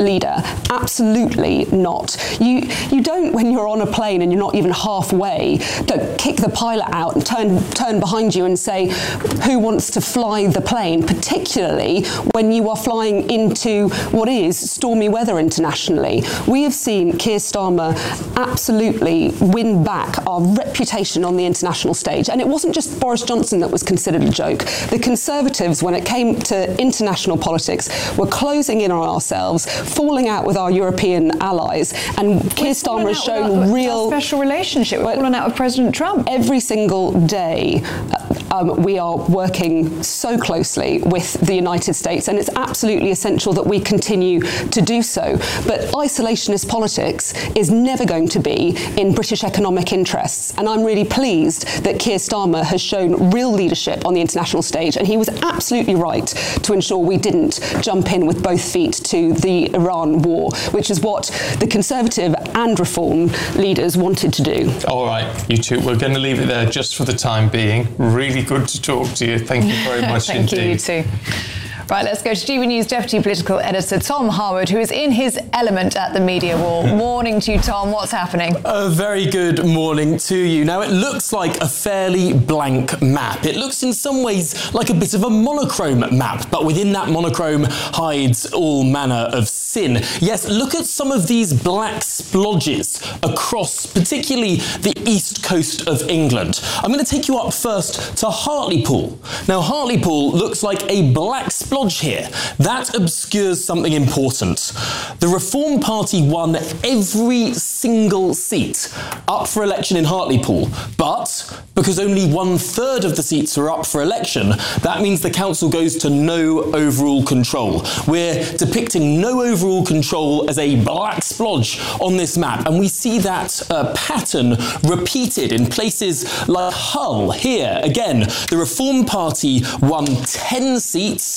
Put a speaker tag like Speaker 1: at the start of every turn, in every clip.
Speaker 1: leader? Absolutely not. You don't, when you're on a plane and you're not even halfway, don't kick the pilot out and turn behind you and say, who wants to fly the plane, particularly when you are flying into what is stormy weather internationally. We have seen Keir Starmer absolutely win back our reputation on the international stage. And it wasn't just Boris Johnson that was considered a joke. The Conservatives, when it came to international politics, were closing in on ourselves, falling out with our European allies, and Keir Starmer has shown real
Speaker 2: special relationship. We're falling out with President Trump.
Speaker 1: Every single day we are working so closely with the United States, and it's absolutely essential that we continue to do so. But isolationist politics is never going to be in British economic interests, and I'm really pleased that Keir Starmer has shown real leadership on the international stage, and he was absolutely right to ensure we didn't jump in with both feet to the Iran war, which is what the Conservative and Reform leaders wanted to do.
Speaker 3: All right, you two, we're going to leave it there just for the time being. Really good to talk to you. Thank you very much
Speaker 2: Thank
Speaker 3: indeed.
Speaker 2: Thank you, you too. Right, let's go to GB News Deputy Political Editor Tom Harwood, who is in his element at the media war. Morning to you, Tom. What's happening?
Speaker 4: A very good morning to you. Now, it looks like a fairly blank map. It looks in some ways like a bit of a monochrome map, but within that monochrome hides all manner of sin. Yes, look at some of these black splodges across particularly the east coast of England. I'm going to take you up first to Hartlepool. Now, Hartlepool looks like a black splodge here. That obscures something important. The Reform Party won every single seat up for election in Hartlepool, but because only 1/3 of the seats are up for election, that means the council goes to no overall control. We're depicting no overall control as a black splodge on this map, and we see that pattern repeated in places like Hull. Here, again, the Reform Party won 10 seats,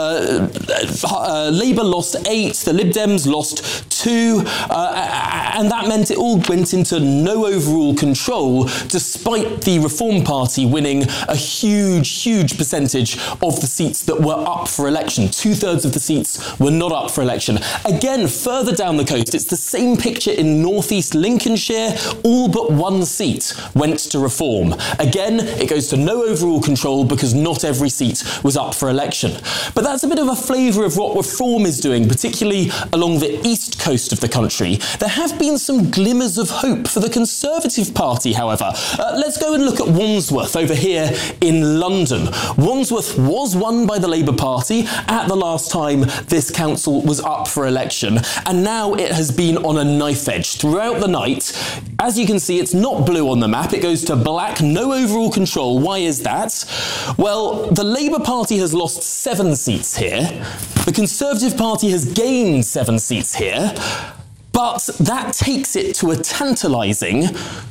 Speaker 4: Labour lost 8, the Lib Dems lost 2, and that meant it all went into no overall control, despite the Reform Party winning a huge percentage of the seats that were up for election. 2/3 of the seats were not up for election. Again, further down the coast, it's the same picture in northeast Lincolnshire. All but 1 seat went to Reform. Again, it goes to no overall control because not every seat was up for election. But that's a bit of a flavour of what Reform is doing, particularly along the east coast of the country. There have been some glimmers of hope for the Conservative Party, however. Let's go and look at Wandsworth over here in London. Wandsworth was won by the Labour Party at the last time this council was up for election, and now it has been on a knife edge throughout the night. As you can see, it's not blue on the map. It goes to black, no overall control. Why is that? Well, the Labour Party has lost 7 seats here. The Conservative Party has gained 7 seats here, but that takes it to a tantalising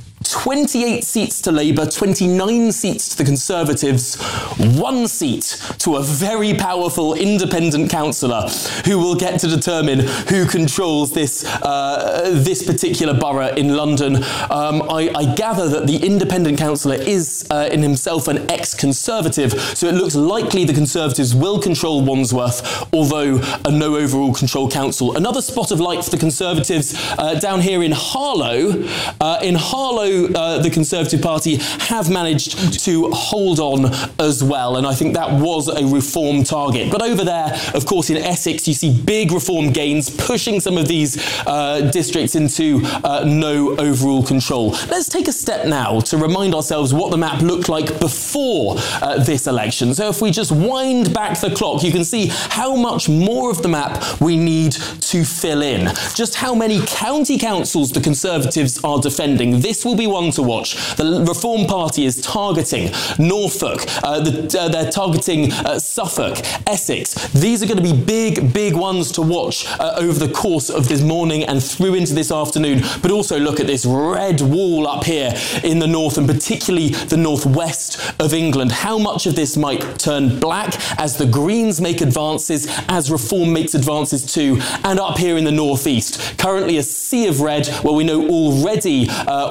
Speaker 4: 28 seats to Labour, 29 seats to the Conservatives, 1 seat to a very powerful independent councillor who will get to determine who controls this particular borough in London. I gather that the independent councillor is in himself an ex-Conservative, so it looks likely the Conservatives will control Wandsworth, although a no overall control council. Another spot of light for the Conservatives down here in Harlow. In Harlow, the Conservative Party have managed to hold on as well, and I think that was a Reform target. But over there, of course, in Essex, you see big Reform gains pushing some of these districts into no overall control. Let's take a step now to remind ourselves what the map looked like before this election. So if we just wind back the clock, you can see how much more of the map we need to fill in. Just how many county councils the Conservatives are defending. This will be one to watch. The Reform Party is targeting Norfolk, they're targeting Suffolk, Essex. These are going to be big ones to watch over the course of this morning and through into this afternoon. But also look at this red wall up here in the north, and particularly the northwest of England. How much of this might turn black as the Greens make advances, as Reform makes advances too, and up here in the northeast, currently a sea of red, where we know already one of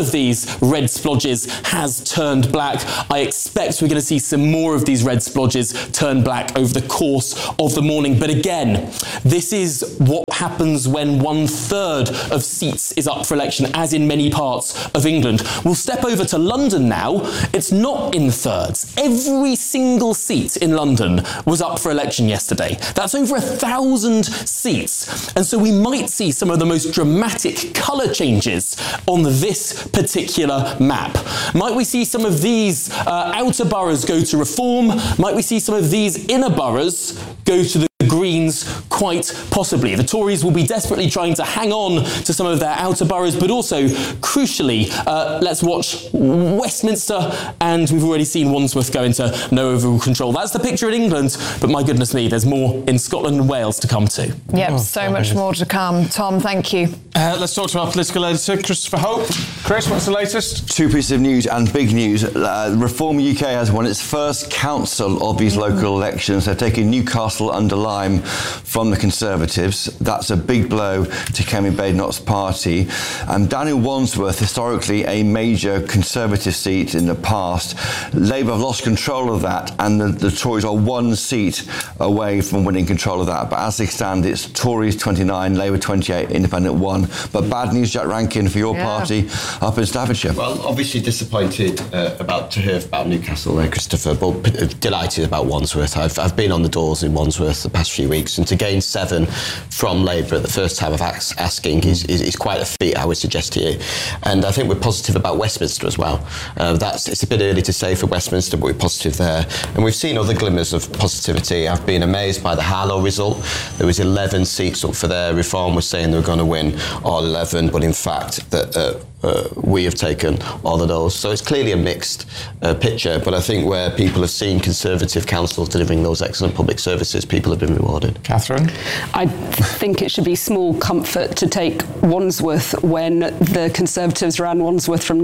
Speaker 4: of these red splodges has turned black. I expect we're going to see some more of these red splodges turn black over the course of the morning. But again, this is what happens when 1/3 of seats is up for election, as in many parts of England. We'll step over to London now. It's not in thirds. Every single seat in London was up for election yesterday. That's over 1,000 seats. And so we might see some of the most dramatic colour changes on this particular map. Might we see some of these outer boroughs go to Reform? Might we see some of these inner boroughs go to the Greens? Quite possibly. The Tories will be desperately trying to hang on to some of their outer boroughs, but also, crucially, let's watch Westminster, and we've already seen Wandsworth go into no overall control. That's the picture in England, but my goodness me, there's more in Scotland and Wales to come too.
Speaker 2: Yep, so much more to come. Tom, thank you.
Speaker 3: Let's talk to our political editor, Christopher Hope. Chris, what's the latest?
Speaker 5: Two pieces of news, and big news. Reform UK has won its first council of these local elections. They're taking Newcastle-under-Lyme from the Conservatives. That's a big blow to Kemi Badenoch's party. Down in Wandsworth, historically a major Conservative seat in the past, Labour have lost control of that, and the Tories are one seat away from winning control of that. But as they stand, it's Tories 29, Labour 28, Independent 1. But bad news, Jack Rankin, for your party up in Staffordshire.
Speaker 6: Well, obviously disappointed to hear about Newcastle there, Christopher, but delighted about Wandsworth. I've been on the doors in Wandsworth the past few weeks, and to gain 7 from Labour at the first time of asking is quite a feat, I would suggest to you. And I think we're positive about Westminster as well. It's a bit early to say for Westminster, but we're positive there. And we've seen other glimmers of positivity. I've been amazed by the Harlow result. There was 11 seats up for their Reform was saying they were going to win all 11, but in fact that we have taken all of those. So it's clearly a mixed picture, but I think where people have seen Conservative councils delivering those excellent public services, people have been rewarded.
Speaker 3: Catherine?
Speaker 1: I think it should be small comfort to take Wandsworth when the Conservatives ran Wandsworth from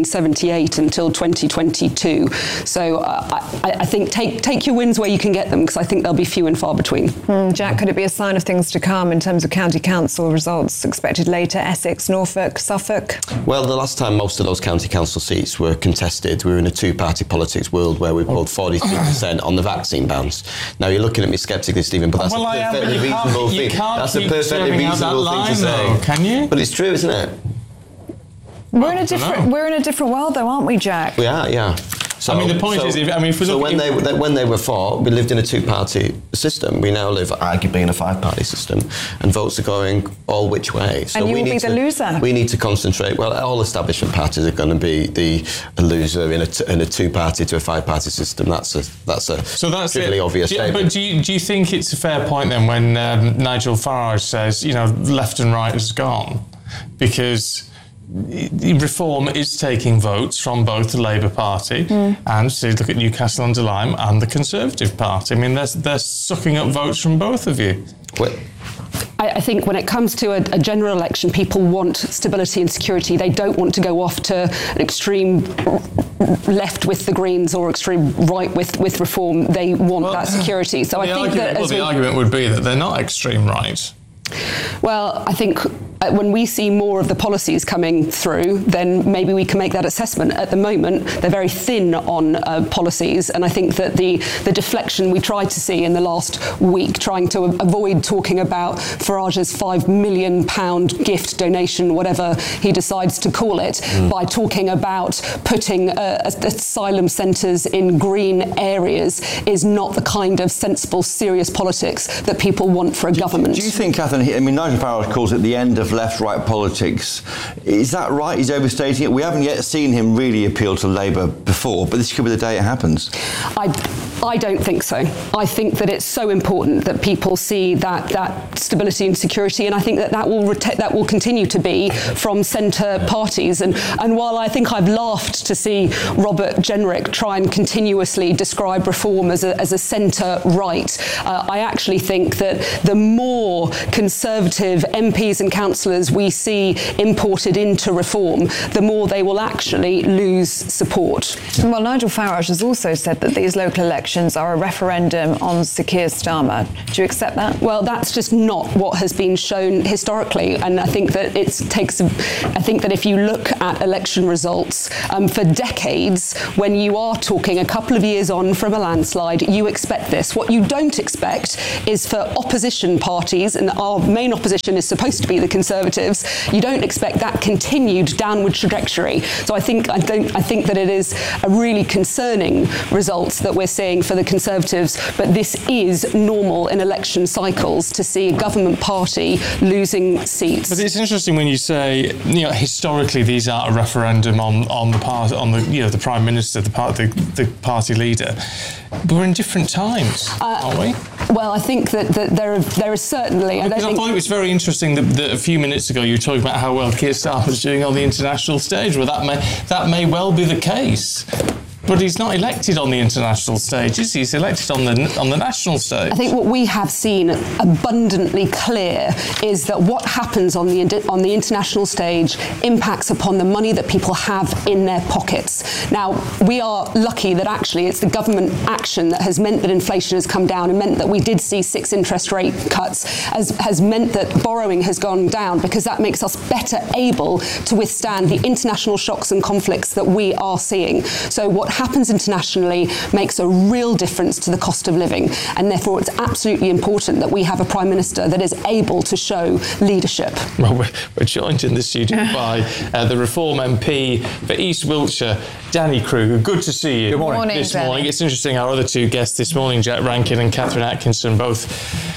Speaker 1: 1978 until 2022. So I think take your wins where you can get them, because I think they'll be few and far between.
Speaker 2: Jack, could it be a sign of things to come in terms of county council results expected later? Essex, Norfolk, Suffolk?
Speaker 6: Well, the last time most of those county council seats were contested, we were in a two-party politics world where we pulled 43% on the vaccine bans. Now, you're looking at me sceptically, Stephen, but that's a perfectly reasonable thing. That's a perfectly reasonable thing to say.
Speaker 3: Can you?
Speaker 6: But it's true, isn't it?
Speaker 2: We're in a different world, though, aren't we, Jack?
Speaker 6: We are, yeah. So,
Speaker 3: I mean, the point is, if we look
Speaker 6: when they were for, we lived in a two-party system. We now live arguably in a 5-party system, and votes are going all which way. So
Speaker 2: and you will be the loser.
Speaker 6: We need to concentrate. Well, all establishment parties are going to be the loser in a 2-party to a 5-party system. That's a trivially obvious statement.
Speaker 3: But do you think it's a fair point then when Nigel Farage says, left and right has gone? Because Reform is taking votes from both the Labour Party and, so look at Newcastle-under-Lyme, and the Conservative Party. I mean, they're sucking up votes from both of you.
Speaker 1: I think when it comes to a general election, people want stability and security. They don't want to go off to an extreme left with the Greens or extreme right with Reform. They want that security. So I think the
Speaker 3: argument would be that they're not extreme right.
Speaker 1: Well, I think when we see more of the policies coming through, then maybe we can make that assessment. At the moment, they're very thin on policies, and I think that the deflection we tried to see in the last week, trying to avoid talking about Farage's £5 million gift donation, whatever he decides to call it, by talking about putting asylum centres in green areas, is not the kind of sensible, serious politics that people want for a government.
Speaker 5: Do you think, Catherine, Nigel Farage calls it the end of left-right politics. Is that right? He's overstating it. We haven't yet seen him really appeal to Labour before, but this could be the day it happens.
Speaker 1: I don't think so. I think that it's so important that people see that stability and security, and I think that will continue to be from centre parties. And while I think I've laughed to see Robert Jenrick try and continuously describe Reform as a centre right, I actually think that the more Conservative MPs and councillors councillors we see imported into reform, the more they will actually lose support.
Speaker 2: Well, Nigel Farage has also said that these local elections are a referendum on Sir Keir Starmer. Do you accept that?
Speaker 1: Well, that's just not what has been shown historically, and I think that if you look at election results for decades, when you are talking a couple of years on from a landslide, you expect this. What you don't expect is for opposition parties, and our main opposition is supposed to be the Conservatives, you don't expect that continued downward trajectory. So I think that it is a really concerning results that we're seeing for the Conservatives, but this is normal in election cycles to see a government party losing seats.
Speaker 3: But it's interesting when you say, historically these are a referendum on the Prime Minister, the party leader. But we're in different times, aren't we?
Speaker 1: Well, I think that there is certainly...
Speaker 3: I thought it was very interesting that a few minutes ago you were talking about how well Keir Starmer was doing on the international stage. Well, that may well be the case. But he's not elected on the international stage, is he? He's elected on the national stage.
Speaker 1: I think what we have seen abundantly clear is that what happens on the international stage impacts upon the money that people have in their pockets. Now, we are lucky that actually it's the government action that has meant that inflation has come down and meant that we did see 6 interest rate cuts, has meant that borrowing has gone down, because that makes us better able to withstand the international shocks and conflicts that we are seeing. So what happens internationally makes a real difference to the cost of living, and therefore it's absolutely important that we have a Prime Minister that is able to show leadership.
Speaker 3: Well, we're joined in the studio by the Reform MP for East Wiltshire, Danny Kruger. Good to see you.
Speaker 7: Good morning.
Speaker 3: This morning. It's interesting, our other two guests this morning, Jack Rankin and Catherine Atkinson, both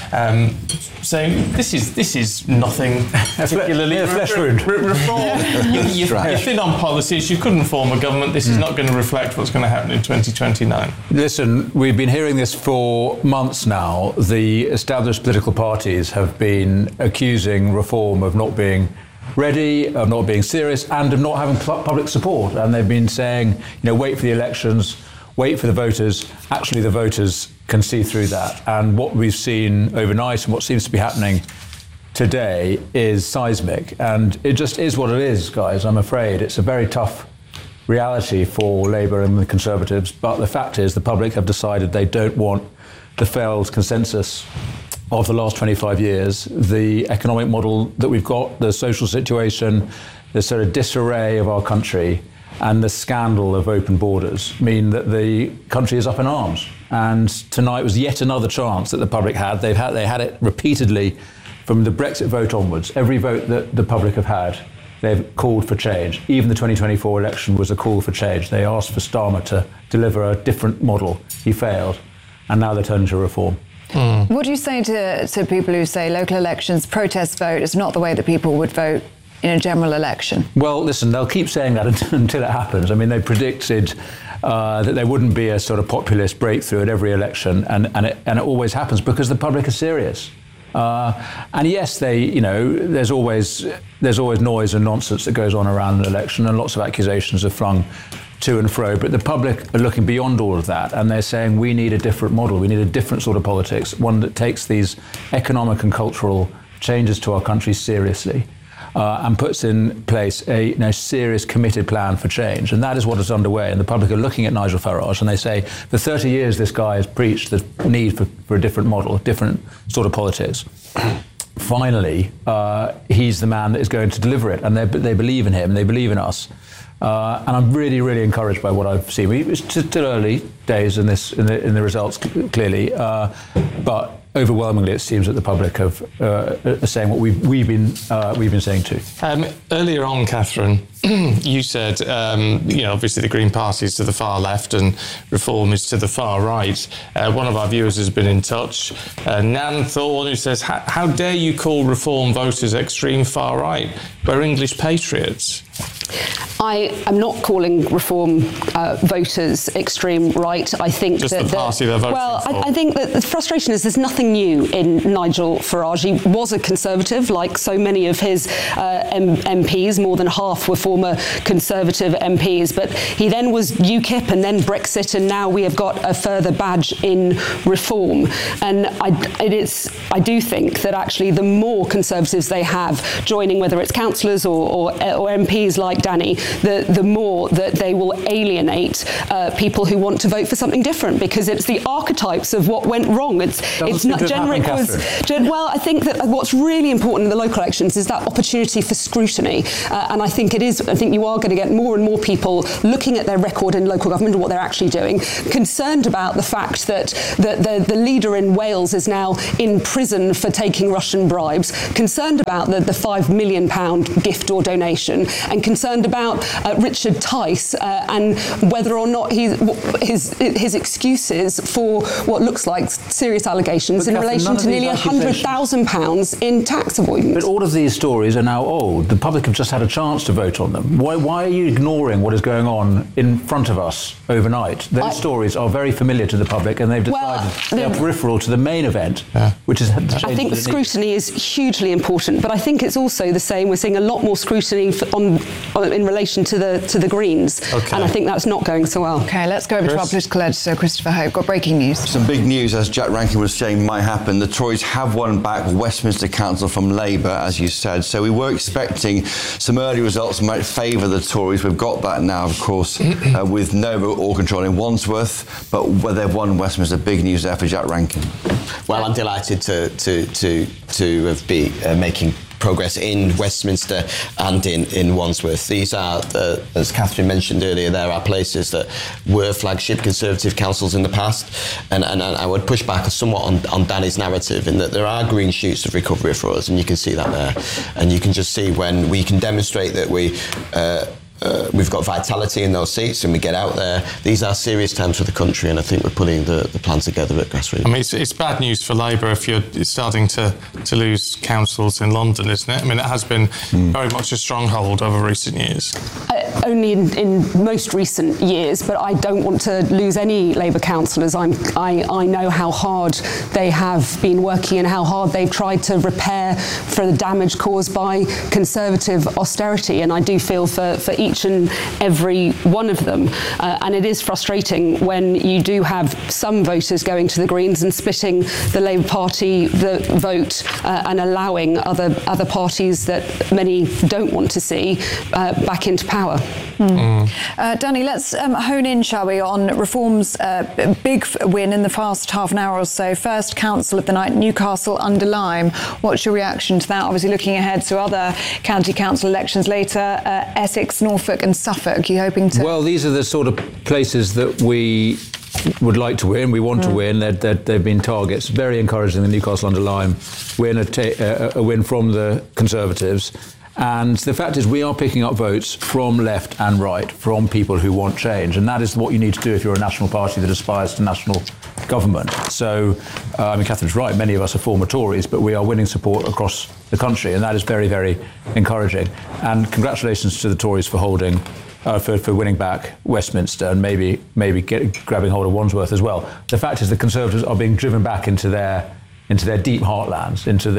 Speaker 3: saying this is nothing particularly
Speaker 7: flesh wound.
Speaker 3: Reform. You're thin on policies. You couldn't form a government. This is not going to reflect what's going to happen in 2029.
Speaker 7: Listen, we've been hearing this for months now. The established political parties have been accusing Reform of not being ready, of not being serious, and of not having public support. And they've been saying, wait for the elections, wait for the voters. Actually, the voters can see through that. And what we've seen overnight and what seems to be happening today is seismic. And it just is what it is, guys, I'm afraid. It's a very tough reality for Labour and the Conservatives. But the fact is the public have decided they don't want the failed consensus of the last 25 years. The economic model that we've got, the social situation, the sort of disarray of our country, and the scandal of open borders mean that the country is up in arms. And tonight was yet another chance that the public had. They had it repeatedly from the Brexit vote onwards. Every vote that the public have had, they've called for change. Even the 2024 election was a call for change. They asked for Starmer to deliver a different model. He failed. And now they're turning to Reform.
Speaker 2: What do you say to people who say local elections, protest vote is not the way that people would vote in a general election?
Speaker 7: Well, listen, they'll keep saying that until it happens. I mean, they predicted that there wouldn't be a sort of populist breakthrough at every election, and it always happens because the public is serious. And yes, there's always noise and nonsense that goes on around an election, and lots of accusations are flung to and fro, but the public are looking beyond all of that, and they're saying we need a different model, we need a different sort of politics, one that takes these economic and cultural changes to our country seriously, and puts in place a serious committed plan for change. And that is what is underway, and the public are looking at Nigel Farage and they say, for 30 years this guy has preached the need for a different model, a different sort of politics. Finally, he's the man that is going to deliver it, and they believe in him, they believe in us. And I'm really, really encouraged by what I've seen. It's still early days in the results, clearly, but overwhelmingly it seems that the public are saying what we've been saying too.
Speaker 3: Earlier on, Catherine, you said, obviously the Green Party is to the far left and Reform is to the far right. One of our viewers has been in touch, Nan Thorne, who says, how dare you call Reform voters extreme far right? We're English patriots.
Speaker 1: I am not calling Reform voters extreme right. I think
Speaker 3: just the party they're voting for.
Speaker 1: I think that the frustration is there's nothing new in Nigel Farage. He was a Conservative, like so many of his MPs. More than half were former Conservative MPs. But he then was UKIP and then Brexit, and now we have got a further badge in Reform. And I do think that actually the more Conservatives they have joining, whether it's councillors or MPs like Danny, the more that they will alienate people who want to vote for something different, because it's the archetypes of what went wrong. It's not generic. Well, I think that what's really important in the local elections is that opportunity for scrutiny, and I think it is. I think you are going to get more and more people looking at their record in local government and what they're actually doing, concerned about the fact that the leader in Wales is now in prison for taking Russian bribes, concerned about the £5 million gift or donation, and concerned about Richard Tice and whether or not his excuses for what looks like serious allegations in relation to nearly £100,000 in tax avoidance.
Speaker 7: But all of these stories are now old. The public have just had a chance to vote on them. Why are you ignoring what is going on in front of us overnight? Those stories are very familiar to the public, and they've decided they are peripheral to the main event, which is.
Speaker 1: I think scrutiny is hugely important, but I think it's also the same. We're seeing a lot more scrutiny in relation to the Greens, and I think that's not going so well.
Speaker 2: OK, let's go over to our political editor, Christopher Hope. Got breaking news.
Speaker 5: Some big news, as Jack Rankin was saying, might happen. The Tories have won back Westminster Council from Labour, as you said. So we were expecting some early results might favour the Tories. We've got that now, of course, with Nova all controlling Wandsworth. But where they've won Westminster, big news there for Jack Rankin.
Speaker 6: Well, I'm delighted to be making progress in Westminster and in Wandsworth. These are, as Catherine mentioned earlier, there are places that were flagship Conservative councils in the past, and I would push back somewhat on Danny's narrative in that there are green shoots of recovery for us, and you can see that there, and you can just see when we can demonstrate that we've got vitality in those seats and we get out there. These are serious times for the country, and I think we're putting the plan together at grassroots.
Speaker 3: I mean, it's bad news for Labour if you're starting to lose councils in London, isn't it? I mean, it has been very much a stronghold over recent years.
Speaker 1: Only in most recent years, but I don't want to lose any Labour councillors. I know how hard they have been working and how hard they've tried to repair for the damage caused by Conservative austerity, and I do feel for each and every one of them. And it is frustrating when you do have some voters going to the Greens and splitting the Labour Party the vote and allowing other parties that many don't want to see back into power.
Speaker 2: Danny, let's hone in, shall we, on Reform's big win in the past half an hour or so. First council of the night, Newcastle under Lyme. What's your reaction to that? Obviously looking ahead to other county council elections later, Essex, Norfolk and Suffolk. Are you hoping to...
Speaker 7: Well, these are the sort of places that we would like to win. We want to win. They've been targets. Very encouraging, the Newcastle under Lyme win, a win from the Conservatives. And the fact is, we are picking up votes from left and right, from people who want change. And that is what you need to do if you're a national party that aspires to national government. So, I mean, Catherine's right, many of us are former Tories, but we are winning support across the country. And that is very, very encouraging. And congratulations to the Tories for holding, for winning back Westminster and maybe grabbing hold of Wandsworth as well. The fact is the Conservatives are being driven back into their deep heartlands, into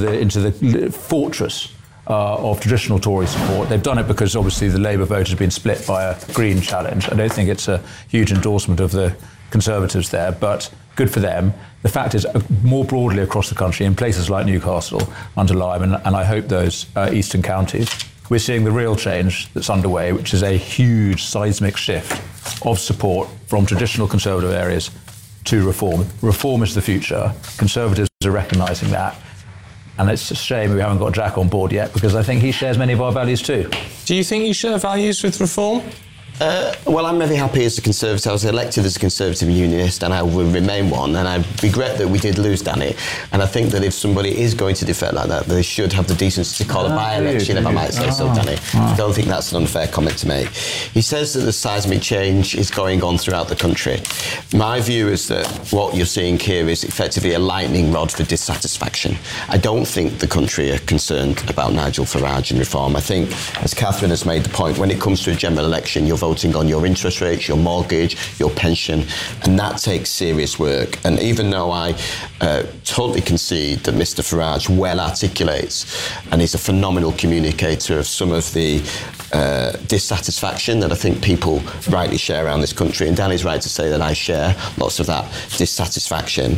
Speaker 7: the fortress of traditional Tory support. They've done it because obviously the Labour vote has been split by a Green challenge. I don't think it's a huge endorsement of the Conservatives there, but good for them. The fact is, more broadly across the country, in places like Newcastle under Lyme, and I hope those eastern counties, we're seeing the real change that's underway, which is a huge seismic shift of support from traditional Conservative areas to Reform. Reform is the future. Conservatives are recognising that. And it's a shame we haven't got Jack on board yet, because I think he shares many of our values too.
Speaker 3: Do you think you share values with Reform?
Speaker 6: Well, I'm very happy as a Conservative. I was elected as a Conservative Unionist and I will remain one, and I regret that we did lose Danny, and I think that if somebody is going to defect like that, they should have the decency to call a by-election, if I might say so, Danny. I don't think that's an unfair comment to make. He says that the seismic change is going on throughout the country. My view is that what you're seeing here is effectively a lightning rod for dissatisfaction. I don't think the country are concerned about Nigel Farage and reform. I think, as Catherine has made the point, when it comes to a general election, you're voting on your interest rates, your mortgage, your pension, and that takes serious work. And even though I totally concede that Mr Farage well articulates and is a phenomenal communicator of some of the dissatisfaction that I think people rightly share around this country, and Danny's right to say that I share lots of that dissatisfaction.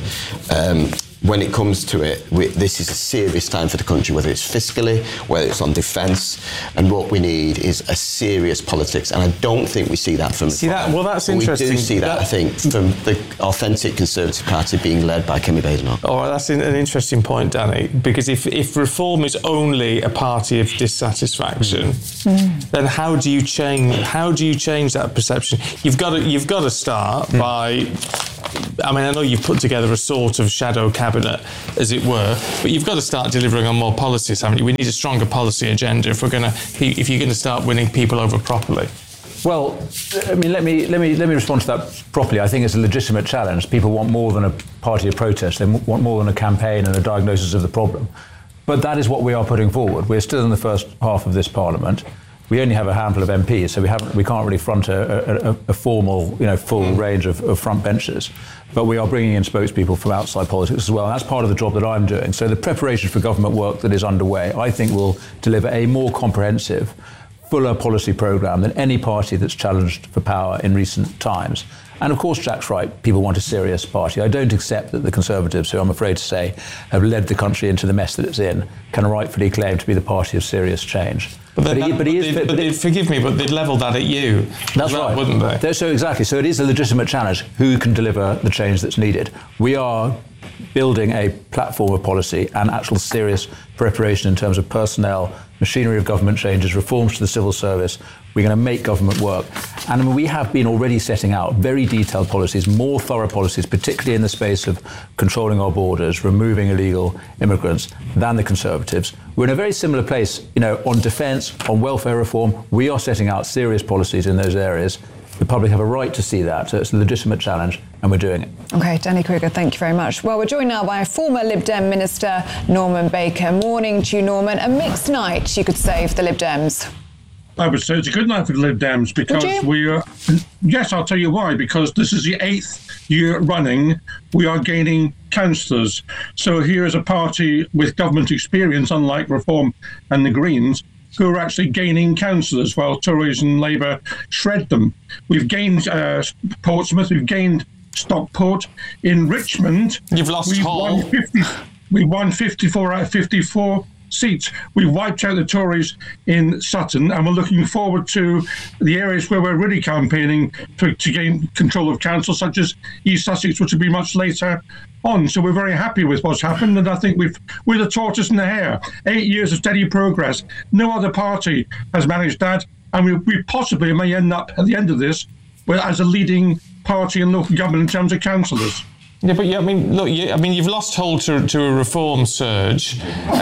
Speaker 6: When it comes to it, this is a serious time for the country, whether it's fiscally, whether it's on defence, and what we need is a serious politics, and I don't think we see that from
Speaker 3: well, that's interesting.
Speaker 6: We do see that, I think, from the authentic Conservative Party being led by Kemi Badenoch.
Speaker 3: All right, that's an interesting point, Danny, because if Reform is only a party of dissatisfaction, then how do you change that perception? You've got to start by, I mean, I know you've put together a sort of shadow cabinet, as it were, but you've got to start delivering on more policies, haven't you? We need a stronger policy agenda if you're going to start winning people over properly.
Speaker 7: Well, I mean, let me respond to that properly. I think it's a legitimate challenge. People want more than a party of protest. They want more than a campaign and a diagnosis of the problem. But that is what we are putting forward. We're still in the first half of this Parliament. We only have a handful of MPs, so we can't really front a formal, full range of front benches. But we are bringing in spokespeople from outside politics as well, and that's part of the job that I'm doing. So the preparation for government work that is underway, I think, will deliver a more comprehensive, fuller policy programme than any party that's challenged for power in recent times. And of course, Jack's right, people want a serious party. I don't accept that the Conservatives, who I'm afraid to say have led the country into the mess that it's in, can rightfully claim to be the party of serious change.
Speaker 3: Forgive me, but they'd level that at you.
Speaker 7: That's right,
Speaker 3: wouldn't they?
Speaker 7: So exactly. So it is a legitimate challenge. Who can deliver the change that's needed? We are building a platform of policy and actual serious preparation in terms of personnel, machinery of government changes, reforms to the civil service. We're going to make government work. And we have been already setting out very detailed policies, more thorough policies, particularly in the space of controlling our borders, removing illegal immigrants, than the Conservatives. We're in a very similar place, on defence, on welfare reform. We are setting out serious policies in those areas. The public have a right to see that, so it's a legitimate challenge, and we're doing it.
Speaker 2: OK, Danny Krieger, thank you very much. Well, we're joined now by former Lib Dem Minister Norman Baker. Morning to you, Norman. A mixed night, you could say, for the Lib Dems.
Speaker 8: I would say it's a good night for the Lib Dems because we are... Yes, I'll tell you why. Because this is the 8th year running we are gaining councillors. So here is a party with government experience, unlike Reform and the Greens, who are actually gaining councillors while Tories and Labour shred them. We've gained Portsmouth, we've gained Stockport. In Richmond...
Speaker 3: You've lost Hull.
Speaker 8: We won 54 out of 54 seats. We wiped out the Tories in Sutton, and we're looking forward to the areas where we're really campaigning to gain control of council, such as East Sussex, which will be much later on. So we're very happy with what's happened, and I think we're the tortoise and the hare. 8 years of steady progress. No other party has managed that, and we possibly may end up at the end of this as a leading party in local government in terms of councillors.
Speaker 3: Yeah, but you've lost hold to a Reform surge.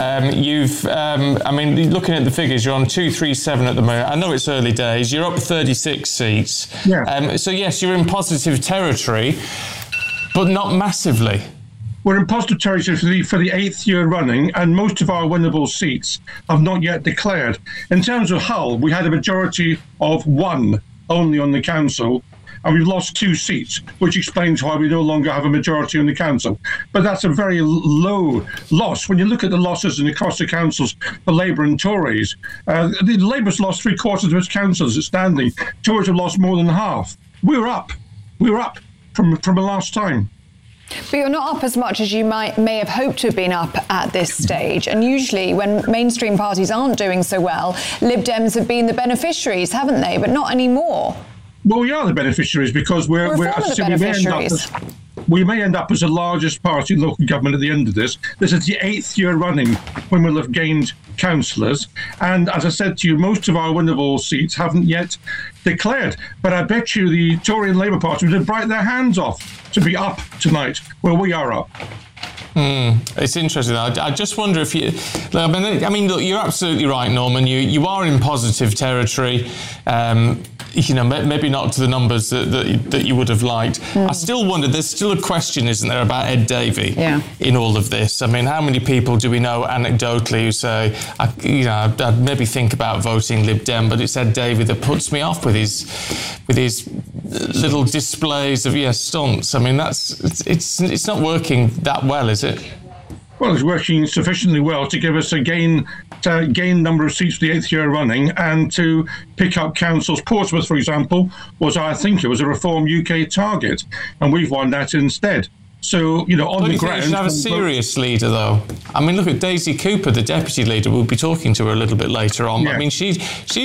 Speaker 3: Looking at the figures, you're on 237 at the moment. I know it's early days. You're up 36 seats.
Speaker 8: Yeah.
Speaker 3: So yes, you're in positive territory, but not massively.
Speaker 8: We're in positive territory for the 8th year running, and most of our winnable seats have not yet declared. In terms of Hull, we had a majority of 1 only on the council, and we've lost 2 seats, which explains why we no longer have a majority on the council. But that's a very low loss. When you look at the losses across the councils for Labour and Tories, Labour's lost 3/4 of its councils it's standing. Tories have lost more than half. We're up. We're up from the last time.
Speaker 2: But you're not up as much as you may have hoped to have been up at this stage. And usually when mainstream parties aren't doing so well, Lib Dems have been the beneficiaries, haven't they? But not anymore.
Speaker 8: Well, we are the beneficiaries because we're
Speaker 2: the beneficiaries.
Speaker 8: we may end up as the largest party in local government at the end of this. This is the 8th year running when we'll have gained councillors. And as I said to you, most of our winnable seats haven't yet declared. But I bet you the Tory and Labour Party would have bite their hands off to be up tonight where we are up.
Speaker 3: It's interesting. I just wonder if you... I mean, look, you're absolutely right, Norman. You are in positive territory. Maybe not to the numbers that you would have liked. I still wonder, there's still a question, isn't there, about Ed Davey in all of this? I mean, how many people do we know anecdotally who say, I'd maybe think about voting Lib Dem, but it's Ed Davey that puts me off with his little displays of stunts. I mean, it's not working that well, is it?
Speaker 8: Well, it's working sufficiently well to give us a gain number of seats for the 8th year running and to pick up councils. Portsmouth, for example, was a Reform UK target, and we've won that instead. So, on the ground... You should have a serious
Speaker 3: leader, though. I mean, look at Daisy Cooper, the deputy leader. We'll be talking to her a little bit later on. Yeah. I mean, she's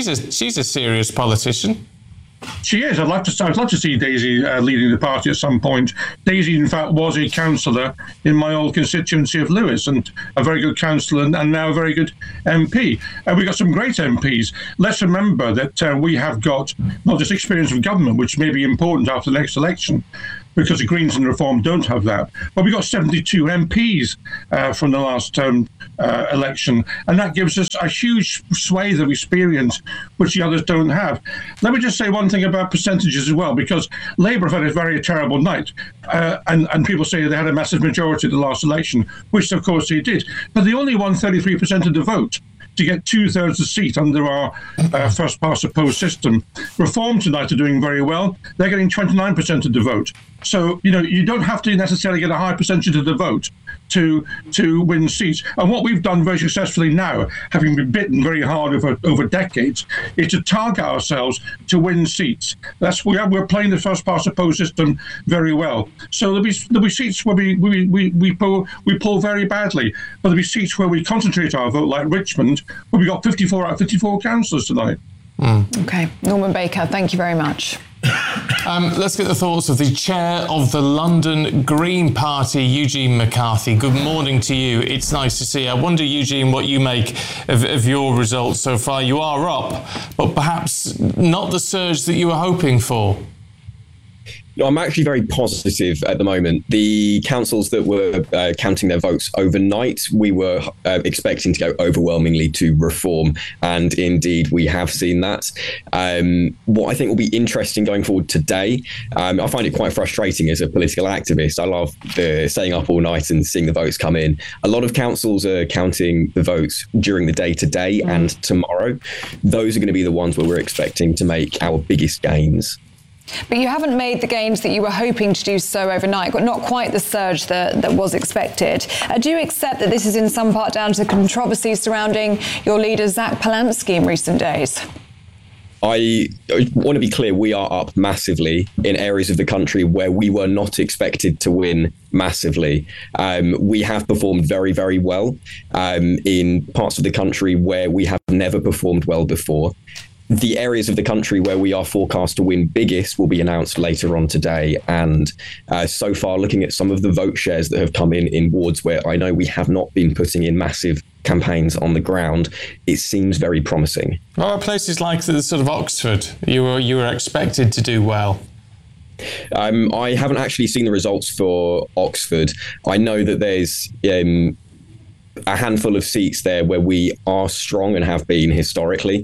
Speaker 3: a serious politician.
Speaker 8: She is. I'd love to see Daisy leading the party at some point. Daisy, in fact, was a councillor in my old constituency of Lewes, and a very good councillor and now a very good MP. We've got some great MPs. Let's remember that we have got not just experience of government, which may be important after the next election, because the Greens and Reform don't have that. But we got 72 MPs from the last election, and that gives us a huge swathe of experience which the others don't have. Let me just say one thing about percentages as well, because Labour have had a very terrible night, and people say they had a massive majority at the last election, which of course they did, but they only won 33% of the vote to get 2/3 of the seat under our first past the post system. Reform tonight are doing very well. They're getting 29% of the vote. So, you don't have to necessarily get a high percentage of the vote to win seats. And what we've done very successfully now, having been bitten very hard over decades, is to target ourselves to win seats. We're playing the first past the post system very well. So there'll be seats where we pull very badly, but there'll be seats where we concentrate our vote, like Richmond, where we got 54 out of 54 councillors tonight.
Speaker 2: Okay, Norman Baker, thank you very much.
Speaker 3: Let's get the thoughts of the chair of the London Green Party, Eugene McCarthy. Good morning to you. It's nice to see you. I wonder, Eugene, what you make of your results so far. You are up, but perhaps not the surge that you were hoping for.
Speaker 9: I'm actually very positive at the moment. The councils that were counting their votes overnight, we were expecting to go overwhelmingly to Reform, and indeed we have seen that. What I think will be interesting going forward today, I find it quite frustrating as a political activist. I love staying up all night and seeing the votes come in. A lot of councils are counting the votes during the day today and tomorrow. Those are going to be the ones where we're expecting to make our biggest gains.
Speaker 2: But you haven't made the gains that you were hoping to do so overnight, but not quite the surge that was expected. Do you accept that this is in some part down to the controversy surrounding your leader, Zach Polansky, in recent days?
Speaker 9: I want to be clear, we are up massively in areas of the country where we were not expected to win massively. We have performed very, very well in parts of the country where we have never performed well before. The areas of the country where we are forecast to win biggest will be announced later on today. And so far, looking at some of the vote shares that have come in wards where I know we have not been putting in massive campaigns on the ground, it seems very promising. Well,
Speaker 3: places like the sort of Oxford, you were expected to do well.
Speaker 9: I haven't actually seen the results for Oxford. I know that there's a handful of seats there where we are strong and have been historically.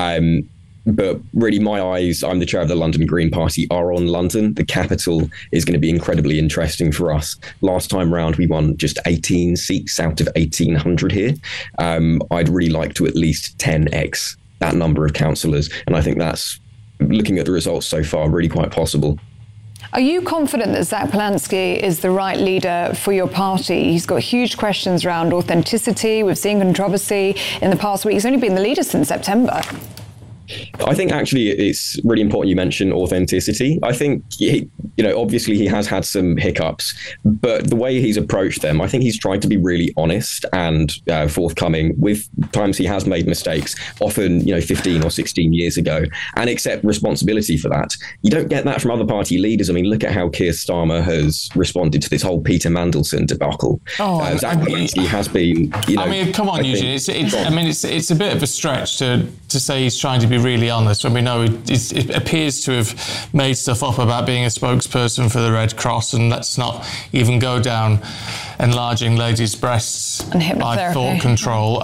Speaker 9: But really, my eyes, I'm the chair of the London Green Party, are on London. The capital is going to be incredibly interesting for us. Last time round, we won just 18 seats out of 1,800 here. I'd really like to at least 10x that number of councillors. And I think that's, looking at the results so far, really quite possible.
Speaker 2: Are you confident that Zach Polansky is the right leader for your party? He's got huge questions around authenticity. We've seen controversy in the past week. He's only been the leader since September.
Speaker 9: I think actually it's really important you mention authenticity. I think, obviously he has had some hiccups, but the way he's approached them, I think he's tried to be really honest and forthcoming with times he has made mistakes, often, 15 or 16 years ago, and accept responsibility for that. You don't get that from other party leaders. I mean, look at how Keir Starmer has responded to this whole Peter Mandelson debacle. Zach Belansky has been,
Speaker 3: come on, Eugene. It's a bit of a stretch to say he's trying to be really honest when we know it appears to have made stuff up about being a spokesperson for the Red Cross, and let's not even go down enlarging ladies' breasts by thought control.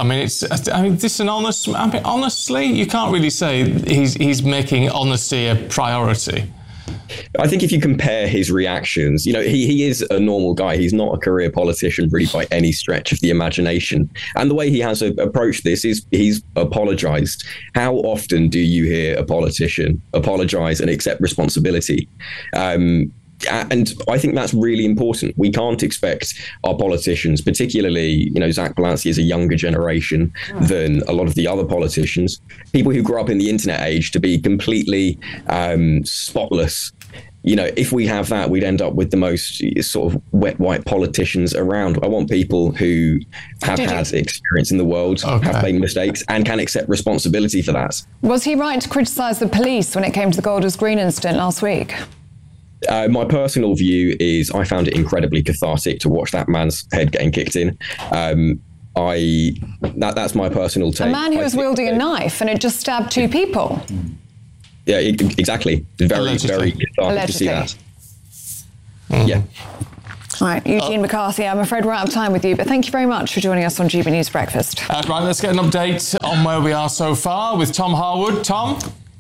Speaker 3: Honestly, you can't really say he's making honesty a priority.
Speaker 9: I think if you compare his reactions, he is a normal guy. He's not a career politician really by any stretch of the imagination. And the way he has approached this is he's apologised. How often do you hear a politician apologise and accept responsibility? And I think that's really important. We can't expect our politicians, particularly, Zach Belansky is a younger generation than a lot of the other politicians, people who grew up in the internet age, to be completely spotless. If we have that, we'd end up with the most sort of wet white politicians around. I want people who have had experience in the world, have made mistakes, and can accept responsibility for that.
Speaker 2: Was he right to criticise the police when it came to the Golders Green incident last week?
Speaker 9: My personal view is I found it incredibly cathartic to watch that man's head getting kicked in. That's my personal take.
Speaker 2: A man who was wielding a knife and it just stabbed two people.
Speaker 9: Yeah, exactly. Very, very cathartic to see that. Yeah.
Speaker 2: All right, Eugene McCarthy, I'm afraid we're out of time with you, but thank you very much for joining us on GB News Breakfast.
Speaker 3: Right, let's get an update on where we are so far with Tom Harwood. Tom?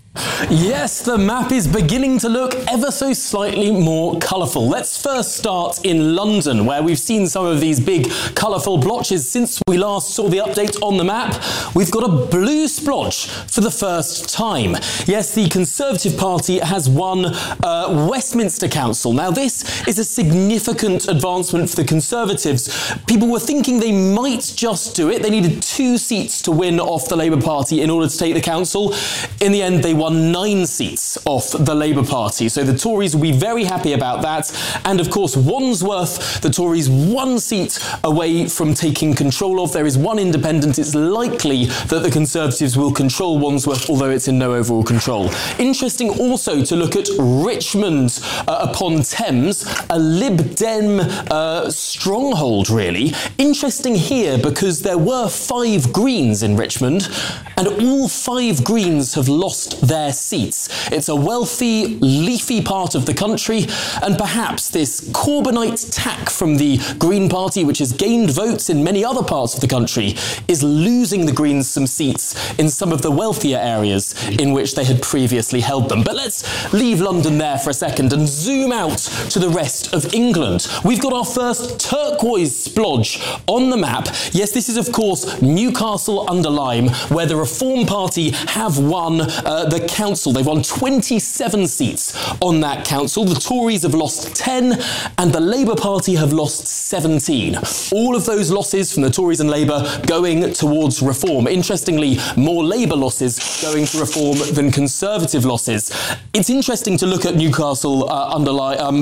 Speaker 4: Yes, the map is beginning to look ever so slightly more colourful. Let's first start in London, where we've seen some of these big colourful blotches since we last saw the update on the map. We've got a blue splodge for the first time. Yes, the Conservative Party has won Westminster Council. Now, this is a significant advancement for the Conservatives. People were thinking they might just do it. They needed 2 seats to win off the Labour Party in order to take the council. In the end, they won 9 seats off the Labour Party. So the Tories will be very happy about that. And of course, Wandsworth, the Tories 1 seat away from taking control of. There is 1 independent. It's likely that the Conservatives will control Wandsworth, although it's in no overall control. Interesting also to look at Richmond upon Thames, a Lib Dem stronghold, really. Interesting here because there were 5 Greens in Richmond, and all 5 Greens have lost their seats. It's a wealthy, leafy part of the country, and perhaps this Corbynite tack from the Green Party, which has gained votes in many other parts of the country, is losing the Greens some seats in some of the wealthier areas in which they had previously held them. But let's leave London there for a second and zoom out to the rest of England. We've got our first turquoise splodge on the map. Yes, this is of course Newcastle under Lyme, where the Reform Party have won the council. They've won 27 seats on that council. The Tories have lost 10 and the Labour Party have lost 17. All of those losses from the Tories and Labour going towards Reform. Interestingly, more Labour losses going to Reform than Conservative losses. It's interesting to look at Newcastle under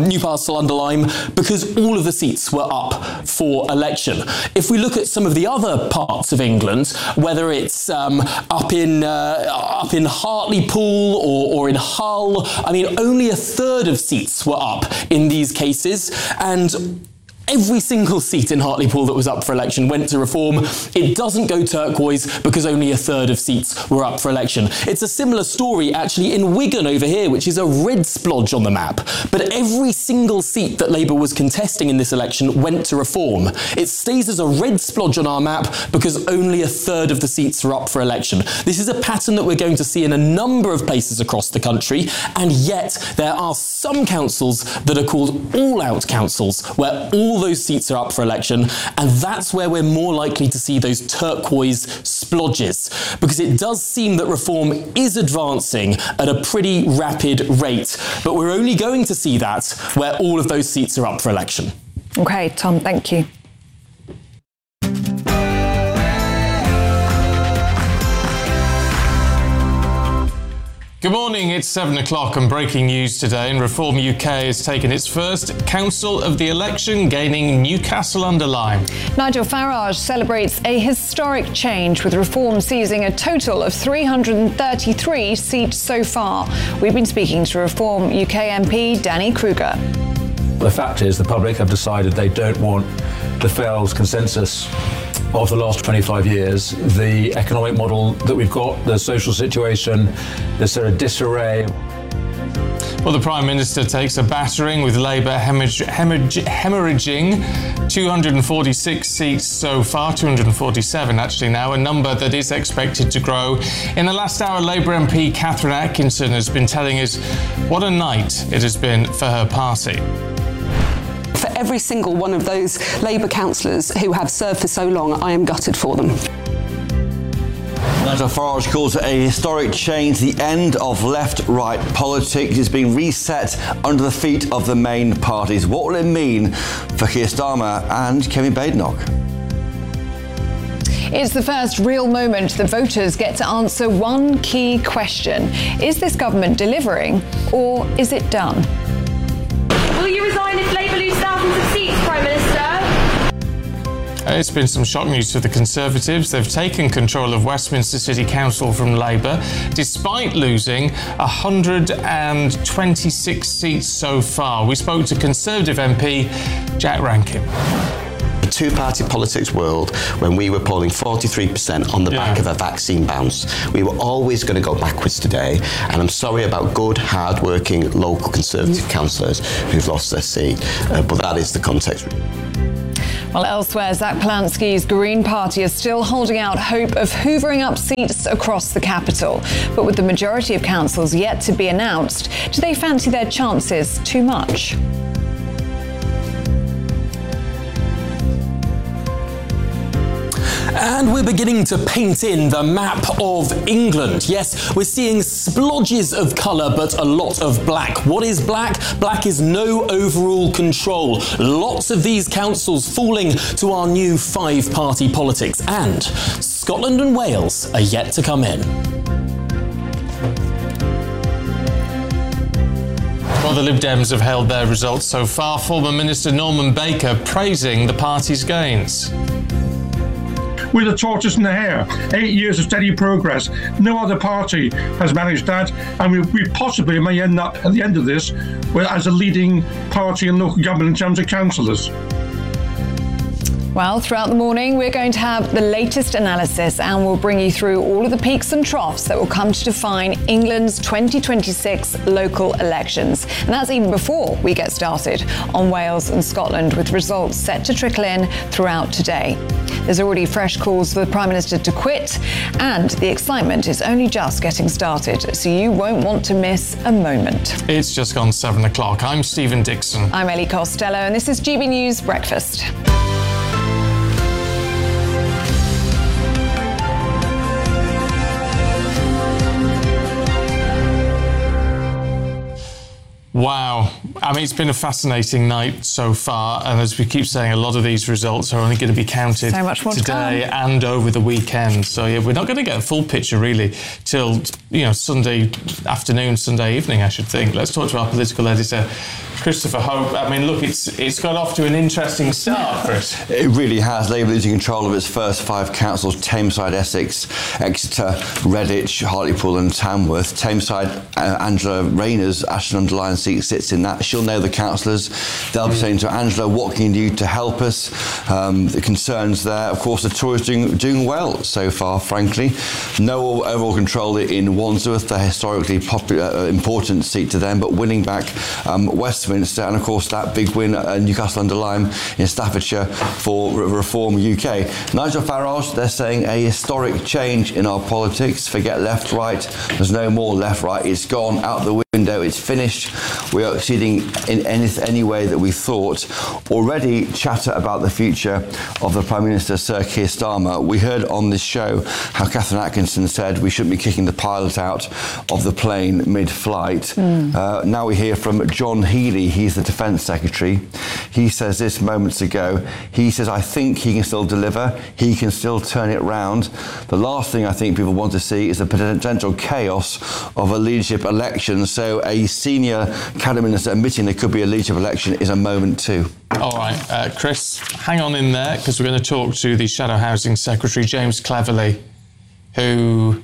Speaker 4: Lyme because all of the seats were up for election. If we look at some of the other parts of England, whether it's up in Hartlepool or in Hull, I mean, only a third of seats were up in these cases, and every single seat in Hartlepool that was up for election went to Reform. It doesn't go turquoise because only a third of seats were up for election. It's a similar story actually in Wigan over here, which is a red splodge on the map. But every single seat that Labour was contesting in this election went to Reform. It stays as a red splodge on our map because only a third of the seats are up for election. This is a pattern that we're going to see in a number of places across the country, and yet there are some councils that are called all-out councils where all those seats are up for election, and that's where we're more likely to see those turquoise splodges, because it does seem that Reform is advancing at a pretty rapid rate, but we're only going to see that where all of those seats are up for election.
Speaker 2: OK, Tom, thank you.
Speaker 3: Good morning, it's 7 o'clock and breaking news today, and Reform UK has taken its first council of the election, gaining Newcastle-under-Lyme.
Speaker 2: Nigel Farage celebrates a historic change, with Reform seizing a total of 333 seats so far. We've been speaking to Reform UK MP Danny Kruger.
Speaker 7: The fact is the public have decided they don't want the failed consensus of the last 25 years, the economic model that we've got, the social situation, the sort of disarray.
Speaker 3: Well, the Prime Minister takes a battering, with Labour hemorrhaging 246 seats so far, 247 actually now, a number that is expected to grow. In the last hour, Labour MP Catherine Atkinson has been telling us what a night it has been for her party.
Speaker 1: For every single one of those Labour councillors who have served for so long, I am gutted for them.
Speaker 5: Nigel Farage calls it a historic change. The end of left-right politics is being reset under the feet of the main parties. What will it mean for Keir Starmer and Kemi Badenoch?
Speaker 2: It's the first real moment the voters get to answer one key question. Is this government delivering, or is it done?
Speaker 10: Will you resign if Labour lose thousands of seats, Prime Minister?
Speaker 3: It's been some shock news for the Conservatives. They've taken control of Westminster City Council from Labour, despite losing 126 seats so far. We spoke to Conservative MP Jack Rankin.
Speaker 6: The two-party politics world, when we were polling 43% on the back of a vaccine bounce, we were always going to go backwards today. And I'm sorry about good, hard-working local Conservative councillors who've lost their seat, but that is the context.
Speaker 2: Well, elsewhere, Zach Polanski's Green Party is still holding out hope of hoovering up seats across the capital. But with the majority of councils yet to be announced, do they fancy their chances too much?
Speaker 4: And we're beginning to paint in the map of England. Yes, we're seeing splodges of colour, but a lot of black. What is black? Black is no overall control. Lots of these councils falling to our new five-party politics. And Scotland and Wales are yet to come in.
Speaker 3: Well, the Lib Dems have held their results so far. Former Minister Norman Baker praising the party's gains.
Speaker 8: With a tortoise and a hare, 8 years of steady progress. No other party has managed that, and we possibly may end up at the end of this as a leading party in local government in terms of councillors.
Speaker 2: Well, throughout the morning, we're going to have the latest analysis, and we'll bring you through all of the peaks and troughs that will come to define England's 2026 local elections. And that's even before we get started on Wales and Scotland, with results set to trickle in throughout today. There's already fresh calls for the Prime Minister to quit, and the excitement is only just getting started, so you won't want to miss a moment.
Speaker 3: It's just gone 7 o'clock. I'm Stephen Dixon.
Speaker 2: I'm Ellie Costello, and this is GB News Breakfast.
Speaker 3: Wow. I mean, it's been a fascinating night so far, and as we keep saying, a lot of these results are only going to be counted
Speaker 2: so much more
Speaker 3: today and over the weekend. So yeah, we're not going to get a full picture really till, Sunday afternoon, Sunday evening, I should think. Let's talk to our political editor, Christopher Hope. I mean, look, it's got off to an interesting start, Chris.
Speaker 5: It really has. Labour losing control of its first five councils: Tameside, Essex, Exeter, Redditch, Hartlepool and Tamworth. Tameside, Angela Rayner's Ashton-under-Lyne seat sits in that. She'll know the councillors. They'll be saying to Angela, what can you do to help us? The concerns there. Of course, the Tories doing well so far, frankly. No overall control in Wandsworth, the historically popular, important seat to them, but winning back Westminster, and of course that big win at Newcastle-under-Lyme in Staffordshire for Reform UK. Nigel Farage, they're saying a historic change in our politics. Forget left-right. There's no more left-right. It's gone out the window. window. It's finished. We are exceeding in any way that we thought. Already chatter about the future of the Prime Minister, Sir Keir Starmer. We heard on this show how Catherine Atkinson said we shouldn't be kicking the pilot out of the plane mid-flight. Now we hear from John Healey. He's the Defence Secretary. He says this moments ago. He says, I think he can still deliver. He can still turn it round. The last thing I think people want to see is the potential chaos of a leadership election. So a senior cabinet minister admitting there could be a leadership election is a moment too.
Speaker 3: All right, Chris, hang on in there, because we're going to talk to the Shadow Housing Secretary, James Cleverly, who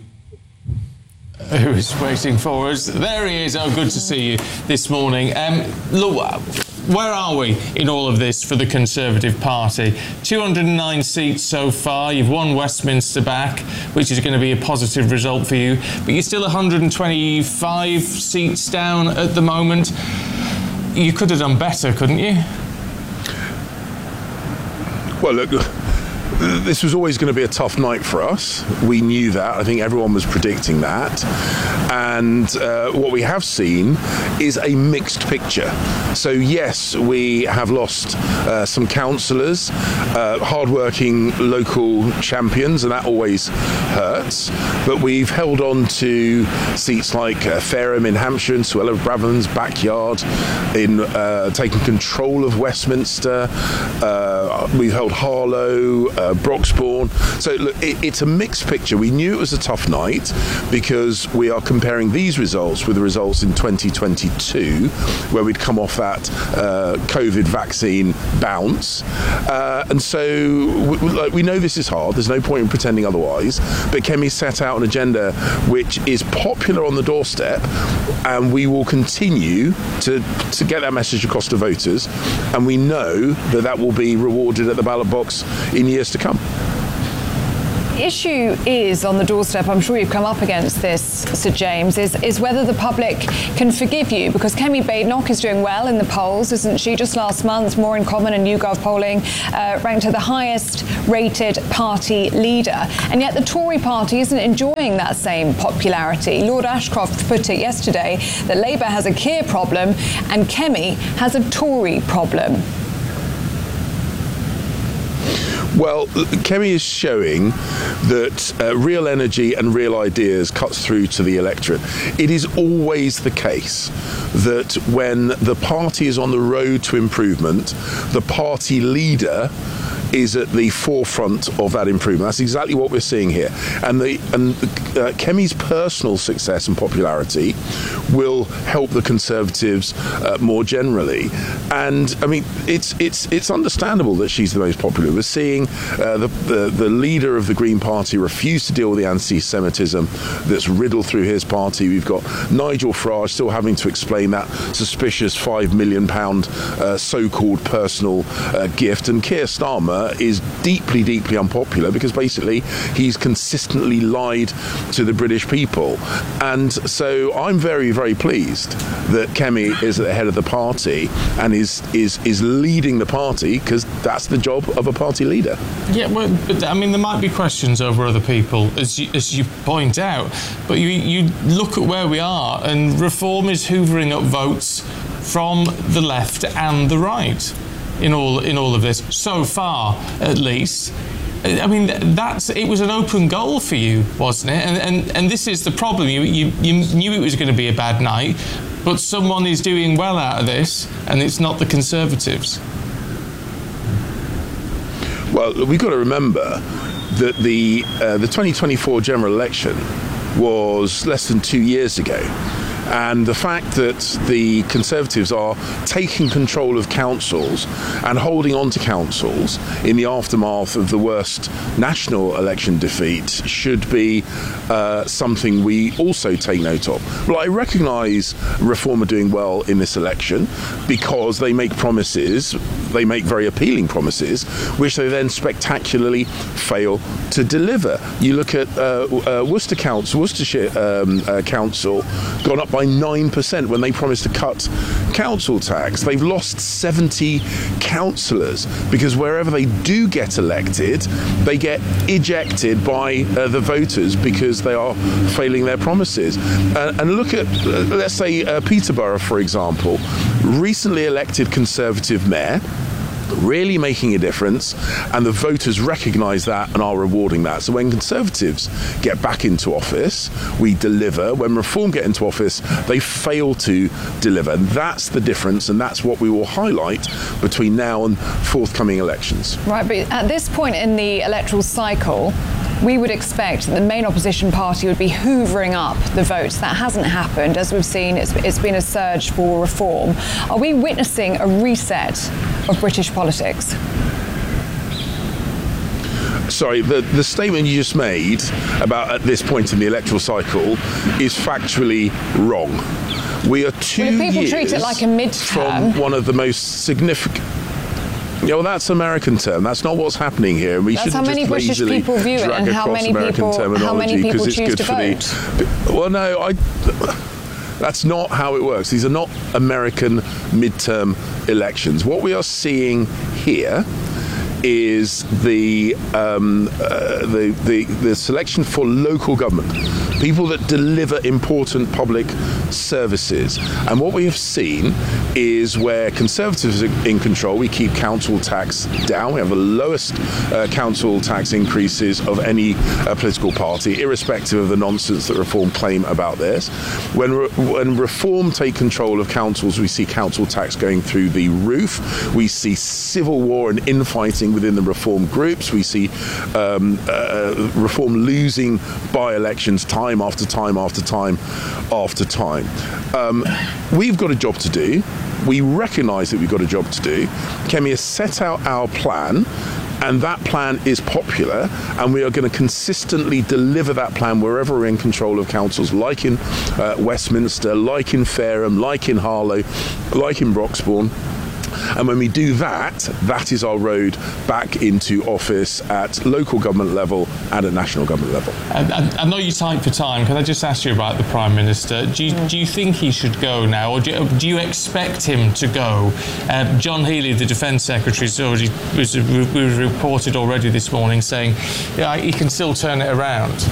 Speaker 3: is waiting for us. There he is. Oh, good to see you this morning. Look, where are we in all of this for the Conservative Party? 209 seats so far. You've won Westminster back, which is going to be a positive result for you. But you're still 125 seats down at the moment. You could have done better, couldn't you?
Speaker 11: Well, look, this was always going to be a tough night for us. We knew that. I think everyone was predicting that. And what we have seen is a mixed picture. So, yes, we have lost some councillors, hard-working local champions, and that always hurts. But we've held on to seats like Fareham in Hampshire and Suella Braverman's backyard, in taking control of Westminster. We've held Harlow, Broxbourne. So look, it's a mixed picture. We knew it was a tough night because we are comparing these results with the results in 2022, where we'd come off that COVID vaccine bounce. And so we know this is hard. There's no point in pretending otherwise. But Kemi set out an agenda which is popular on the doorstep, and we will continue to get that message across to voters. And we know that that will be rewarded at the ballot box in years to come.
Speaker 2: The issue is on the doorstep, I'm sure you've come up against this, Sir James, is whether the public can forgive you, because Kemi Badenoch is doing well in the polls, isn't she? Just last month, More in Common and YouGov polling ranked her the highest rated party leader. And yet the Tory party isn't enjoying that same popularity. Lord Ashcroft put it yesterday that Labour has a Keir problem and Kemi has a Tory problem.
Speaker 11: Well, Kemi is showing that real energy and real ideas cuts through to the electorate. It is always the case that when the party is on the road to improvement, the party leader is at the forefront of that improvement. That's exactly what we're seeing here. And Kemi's personal success and popularity will help the Conservatives more generally. And I mean, it's understandable that she's the most popular. We're seeing the leader of the Green Party refuse to deal with the anti-Semitism that's riddled through his party. We've got Nigel Farage still having to explain that suspicious £5 million so-called personal gift. And Keir Starmer is deeply, deeply unpopular because basically he's consistently lied to the British people. And so I'm very, very pleased that Kemi is at the head of the party and is leading the party, because that's the job of a party leader.
Speaker 3: Yeah, well, but I mean, there might be questions over other people, as you point out, but you look at where we are, and Reform is hoovering up votes from the left and the right in all of this so far, at least. I mean, it was an open goal for you, wasn't it? And this is the problem. You knew it was going to be a bad night, but someone is doing well out of this, and it's not the Conservatives.
Speaker 11: Well, we've got to remember that the 2024 general election was less than 2 years ago. And the fact that the Conservatives are taking control of councils and holding on to councils in the aftermath of the worst national election defeat should be something we also take note of. Well, I recognise Reform are doing well in this election because they make promises, they make very appealing promises, which they then spectacularly fail to deliver. You look at Worcestershire Council, gone up by by 9% when they promised to cut council tax. They've lost 70 councillors because wherever they do get elected, they get ejected by the voters because they are failing their promises. And look at, let's say, Peterborough, for example, recently elected Conservative mayor, really making a difference, and the voters recognise that and are rewarding that. So when Conservatives get back into office, we deliver. When Reform get into office, they fail to deliver. And that's the difference, and that's what we will highlight between now and forthcoming elections.
Speaker 2: Right, but at this point in the electoral cycle, we would expect that the main opposition party would be hoovering up the votes. That hasn't happened. As we've seen, it's been a surge for reform. Are we witnessing a reset of British politics?
Speaker 11: Sorry, the statement you just made about at this point in the electoral cycle is factually wrong. We are 2 years
Speaker 2: well, if people treat it like a midterm
Speaker 11: from one of the most significant... Yeah, well, that's an American term. That's not what's happening here. We
Speaker 2: that's how many British people view it, and how many people choose to vote.
Speaker 11: Well, no, that's not how it works. These are not American midterm elections. What we are seeing here is the selection for local government, people that deliver important public services. And what we have seen is where Conservatives are in control, we keep council tax down. We have the lowest council tax increases of any political party, irrespective of the nonsense that Reform claim about this. When Reform take control of councils, we see council tax going through the roof. We see civil war and infighting within the Reform groups. We see Reform losing by-elections time after time after time after time. We've got a job to do. We recognise that we've got a job to do. Kemi has set out our plan, and that plan is popular, and we are going to consistently deliver that plan wherever we're in control of councils, like in Westminster, like in Fareham, like in Harlow, like in Broxbourne. And when we do that, that is our road back into office at local government level and at national government level.
Speaker 3: I know you're tight for time. Can I just ask you about the Prime Minister? Do you think he should go now, or do you expect him to go? John Healey, the Defence Secretary, was reported already this morning saying he can still turn it around.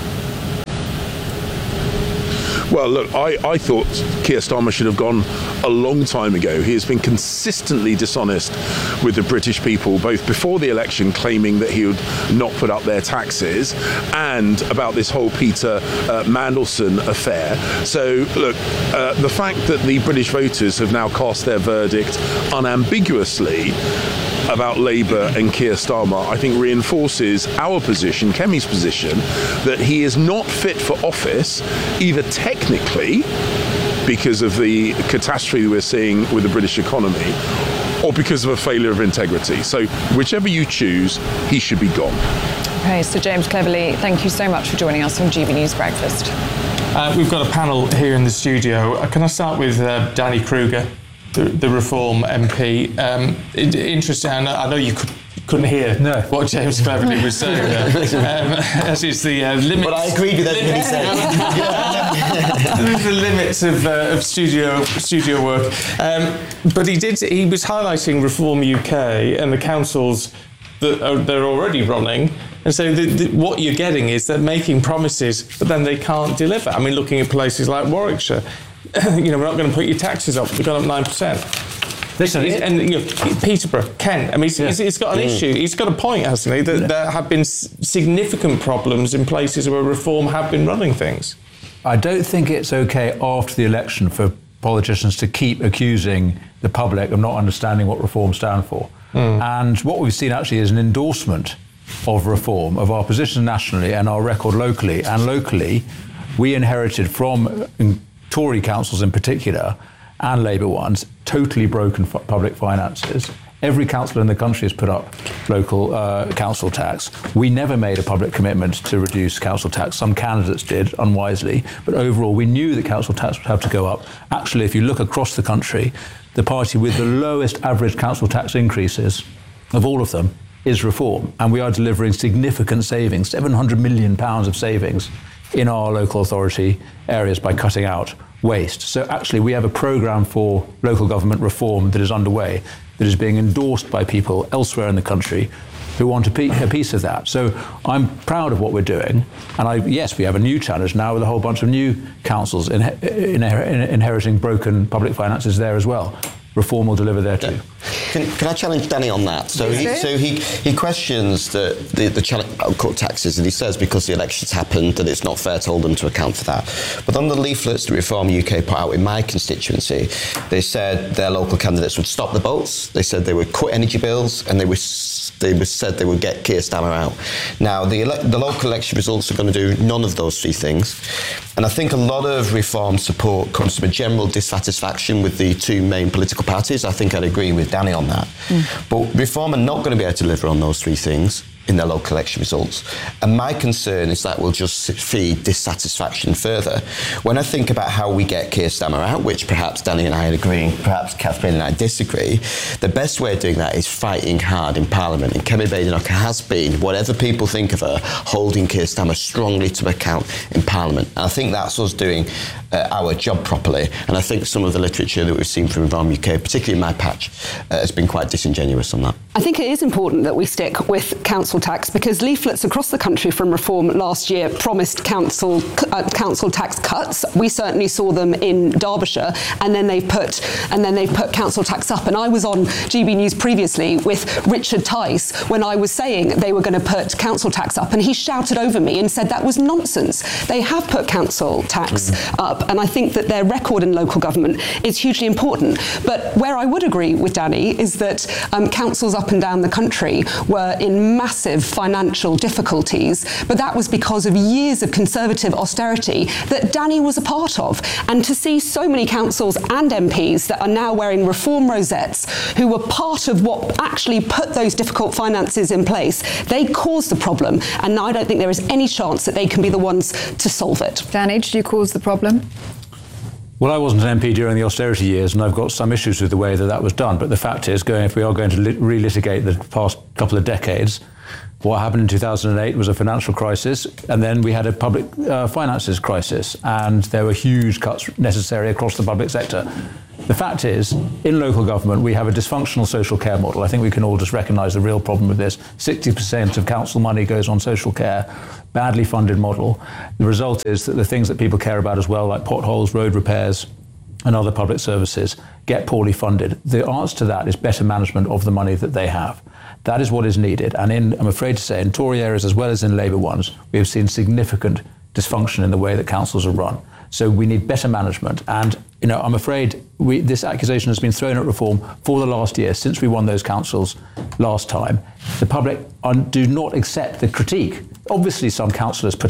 Speaker 11: Well, look, I thought Keir Starmer should have gone a long time ago. He has been consistently dishonest with the British people, both before the election, claiming that he would not put up their taxes, and about this whole Peter Mandelson affair. So, look, the fact that the British voters have now cast their verdict unambiguously about Labour and Keir Starmer, I think reinforces our position, Kemi's position, that he is not fit for office, either technically, because of the catastrophe we're seeing with the British economy, or because of a failure of integrity. So whichever you choose, he should be gone.
Speaker 2: Okay, so James Cleverly, thank you so much for joining us on GB News Breakfast.
Speaker 3: We've got a panel here in the studio. Can I start with Danny Kruger, the Reform MP? Interesting, I know you couldn't hear what James Cleverly was saying there. As is the limits.
Speaker 6: But I agreed with everything he said.
Speaker 3: The limits of studio work. But he was highlighting Reform UK and the councils that they're already running. And so what you're getting is they're making promises, but then they can't deliver. I mean, looking at places like Warwickshire, we're not going to put your taxes up. We've gone up 9%.
Speaker 7: Listen,
Speaker 3: Peterborough, Kent. I mean, it's got an issue. He's got a point, hasn't he? That there have been significant problems in places where Reform have been running things.
Speaker 7: I don't think it's okay after the election for politicians to keep accusing the public of not understanding what Reform stand for. And what we've seen actually is an endorsement of Reform, of our position nationally and our record locally. And locally, we inherited from Tory councils in particular, and Labour ones, totally broken public finances. Every council in the country has put up local council tax. We never made a public commitment to reduce council tax. Some candidates did, unwisely, but overall we knew that council tax would have to go up. Actually, if you look across the country, the party with the lowest average council tax increases of all of them is Reform, and we are delivering significant savings, £700 million of savings in our local authority areas by cutting out waste. So actually we have a programme for local government reform that is underway, that is being endorsed by people elsewhere in the country who want a piece of that. So I'm proud of what we're doing. And yes, we have a new challenge now with a whole bunch of new councils inheriting broken public finances there as well. Reform will deliver there too.
Speaker 6: Can I challenge Danny on that? So he questions the challenge cut taxes, and he says because the elections happened that it's not fair to hold them to account for that. But on the leaflets that Reform UK put out in my constituency, they said their local candidates would stop the boats. They said they would cut energy bills, and they said they would get Keir Starmer out. Now the local election results are going to do none of those three things, and I think a lot of Reform support comes from a general dissatisfaction with the two main political parties. I think I'd agree with Danny on that. But Reform are not going to be able to deliver on those three things in their local election results. And my concern is that will just feed dissatisfaction further. When I think about how we get Keir Starmer out, which perhaps Danny and I agree, perhaps Catherine and I disagree, the best way of doing that is fighting hard in Parliament. And Kemi Badenoch has been, whatever people think of her, holding Keir Starmer strongly to account in Parliament. And I think that's us doing our job properly. And I think some of the literature that we've seen from Reform UK, particularly in my patch, has been quite disingenuous on that.
Speaker 1: I think it is important that we stick with council tax, because leaflets across the country from Reform last year promised council tax cuts. We certainly saw them in Derbyshire, and then they've put council tax up. And I was on GB News previously with Richard Tice when I was saying they were going to put council tax up, and he shouted over me and said that was nonsense. They have put council tax up, and I think that their record in local government is hugely important. But where I would agree with Danny is that councils up and down the country were in massive financial difficulties, but that was because of years of Conservative austerity that Danny was a part of. And to see so many councils and MPs that are now wearing Reform rosettes, who were part of what actually put those difficult finances in place, they caused the problem, and I don't think there is any chance that they can be the ones to solve it.
Speaker 2: Danny, did you cause the problem?
Speaker 7: Well, I wasn't an MP during the austerity years, and I've got some issues with the way that was done. But the fact is, if we are going to relitigate the past couple of decades, what happened in 2008 was a financial crisis, and then we had a public finances crisis, and there were huge cuts necessary across the public sector. The fact is, in local government, we have a dysfunctional social care model. I think we can all just recognise the real problem with this. 60% of council money goes on social care, badly funded model. The result is that the things that people care about as well, like potholes, road repairs, and other public services, get poorly funded. The answer to that is better management of the money that they have. That is what is needed. And I'm afraid to say, in Tory areas as well as in Labour ones, we have seen significant dysfunction in the way that councils are run. So we need better management. And, I'm afraid this accusation has been thrown at Reform for the last year, since we won those councils last time. The public do not accept the critique. Obviously, some candidates put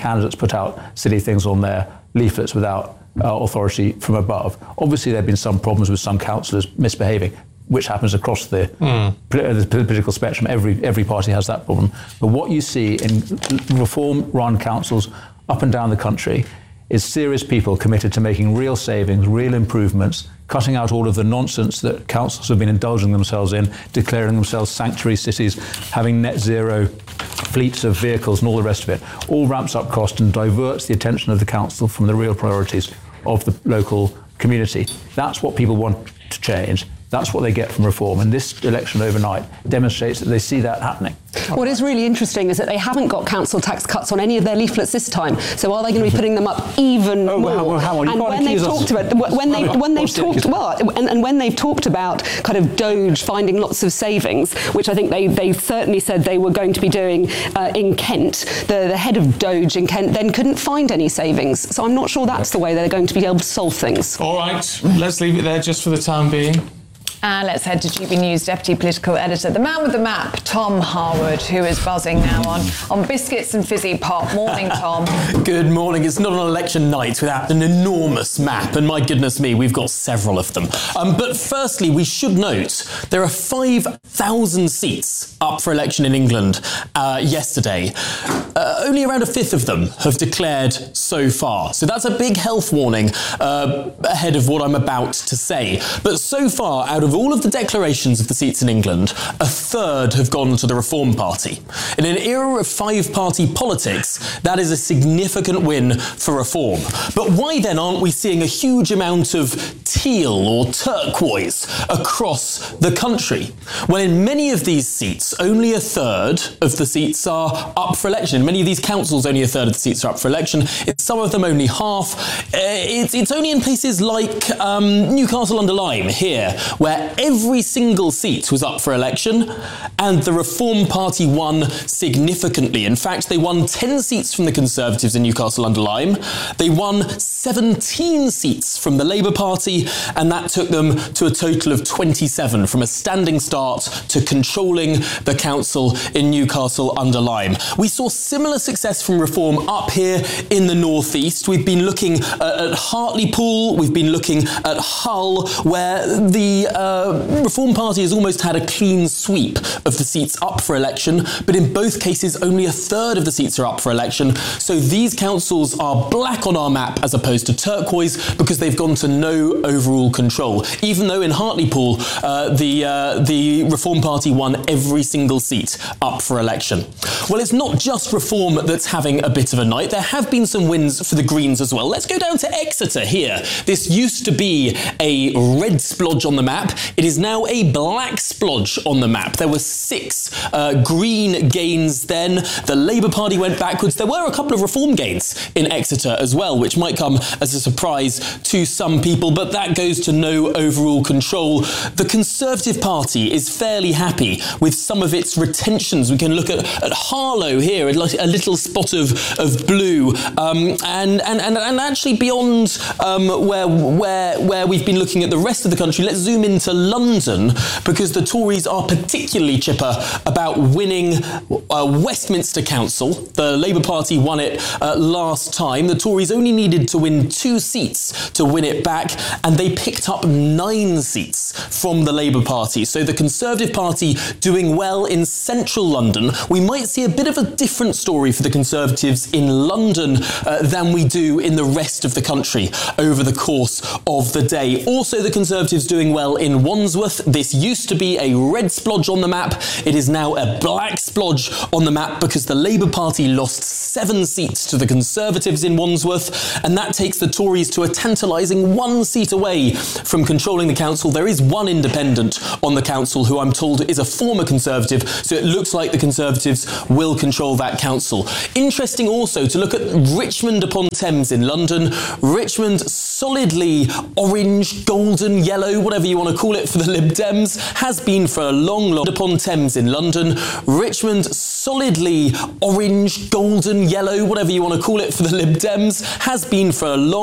Speaker 7: out silly things on their leaflets without authority from above. Obviously, there have been some problems with some councillors misbehaving, which happens across the political spectrum. Every party has that problem. But what you see in Reform-run councils up and down the country is serious people committed to making real savings, real improvements, cutting out all of the nonsense that councils have been indulging themselves in, declaring themselves sanctuary cities, having net zero fleets of vehicles and all the rest of it. All ramps up cost and diverts the attention of the council from the real priorities of the local community. That's what people want to change. That's what they get from Reform. And this election overnight demonstrates that they see that happening.
Speaker 1: What is really interesting is that they haven't got council tax cuts on any of their leaflets this time. So are they going to be putting them up even more?
Speaker 7: Well, hang on.
Speaker 1: And when they've talked about kind of Doge finding lots of savings, which I think they certainly said they were going to be doing in Kent, the head of Doge in Kent then couldn't find any savings. So I'm not sure that's the way they're going to be able to solve things.
Speaker 3: All right, let's leave it there just for the time being.
Speaker 2: And let's head to GB News Deputy Political Editor, the man with the map, Tom Harwood, who is buzzing now on biscuits and fizzy pop. Morning, Tom.
Speaker 4: Good morning. It's not an election night without an enormous map, and my goodness me, we've got several of them. But firstly, we should note there are 5,000 seats up for election in England yesterday. Only around a fifth of them have declared so far. So that's a big health warning ahead of what I'm about to say. But so far, out of of all of the declarations of the seats in England, a third have gone to the Reform Party. In an era of five-party politics, that is a significant win for Reform. But why then aren't we seeing a huge amount of teal or turquoise across the country? Well, in many of these seats, only a third of the seats are up for election. In many of these councils, only a third of the seats are up for election. In some of them, only half. It's only in places like Newcastle-under-Lyme here, where every single seat was up for election, and the Reform Party won significantly. In fact, they won 10 seats from the Conservatives in Newcastle-under-Lyme. They won 17 seats from the Labour Party, and that took them to a total of 27, from a standing start to controlling the council in Newcastle-under-Lyme. We saw similar success from Reform up here in the northeast. We've been looking at Hartlepool, we've been looking at Hull, where the Reform Party has almost had a clean sweep of the seats up for election, but in both cases only a third of the seats are up for election. So these councils are black on our map as opposed to turquoise because they've gone to no overall control. Even though in Hartlepool the Reform Party won every single seat up for election. Well, it's not just Reform that's having a bit of a night. There have been some wins for the Greens as well. Let's go down to Exeter here. This used to be a red splodge on the map. It is now a black splodge on the map. There were 6 Green gains then. The Labour Party went backwards. There were a couple of Reform gains in Exeter as well, which might come as a surprise to some people, but that goes to no overall control. The Conservative Party is fairly happy with some of its retentions. We can look at Harlow here, a little spot of blue, and actually beyond where we've been looking at the rest of the country. Let's zoom into London, because the Tories are particularly chipper about winning Westminster Council. The Labour Party won it last time. The Tories only needed to win 2 seats to win it back, and they picked up 9 seats from the Labour Party. So the Conservative Party doing well in central London. We might see a bit of a different story for the Conservatives in London than we do in the rest of the country over the course of the day. Also, the Conservatives doing well in Wandsworth. This used to be a red splodge on the map. It is now a black splodge on the map because the Labour Party lost 7 seats to the Conservatives in Wandsworth, and that takes the Tories to a tantalising 1 seat away from controlling the council. There is one independent on the council who I'm told is a former Conservative, so it looks like the Conservatives will control that council. Interesting also to look at Richmond upon Thames in London. Richmond solidly orange, golden, yellow, whatever you want to call it for the Lib Dems, has been for a long upon Thames in London. Richmond solidly orange, golden, yellow, whatever you want to call it for the Lib Dems, has been for a long